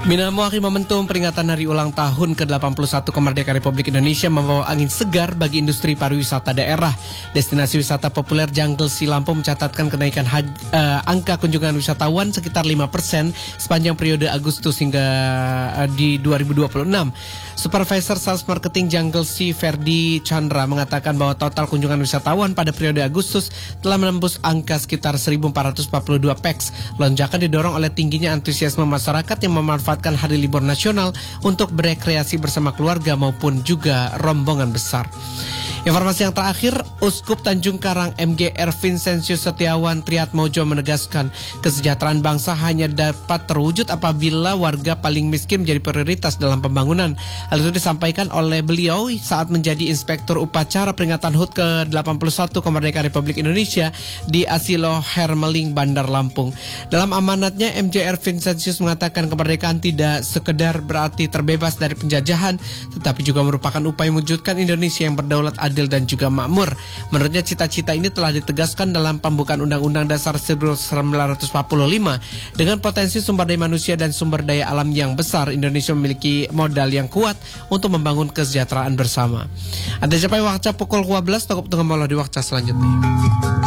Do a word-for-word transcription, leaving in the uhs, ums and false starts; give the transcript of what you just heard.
Minamawaki momentum peringatan hari ulang tahun ke delapan puluh satu kemerdekaan Republik Indonesia membawa angin segar bagi industri pariwisata daerah. Destinasi wisata populer Janggel-Si Lampung mencatatkan kenaikan haj, uh, angka kunjungan wisatawan sekitar lima persen sepanjang periode Agustus hingga uh, di dua ribu dua puluh enam. Supervisor Sales Marketing Janggel-Si Ferdi Chandra mengatakan bahwa total kunjungan wisatawan pada periode Agustus telah menembus angka sekitar seribu empat ratus empat puluh dua peks. Lonjakan didorong oleh tingginya antusiasme masyarakat yang memanfaatkan hari libur nasional untuk berekreasi bersama keluarga maupun juga rombongan besar. Informasi yang terakhir, Uskup Tanjung Karang M G R Vincentius Setiawan Triatmojo menegaskan kesejahteraan bangsa hanya dapat terwujud apabila warga paling miskin menjadi prioritas dalam pembangunan. Hal itu disampaikan oleh beliau saat menjadi Inspektur Upacara peringatan H U T ke delapan puluh satu kemerdekaan Republik Indonesia di Asilo Hermeling, Bandar Lampung. Dalam amanatnya, M G R Vincentius mengatakan kemerdekaan tidak sekedar berarti terbebas dari penjajahan, tetapi juga merupakan upaya mewujudkan Indonesia yang berdaulat, adil dan juga makmur. Menurutnya cita-cita ini telah ditegaskan dalam pembukaan Undang-Undang Dasar seribu sembilan ratus empat puluh lima. Dengan potensi sumber daya manusia dan sumber daya alam yang besar, Indonesia memiliki modal yang kuat untuk membangun kesejahteraan bersama. Ada sampai waktu pukul dua belas, toko tengah malam di waktu selanjutnya.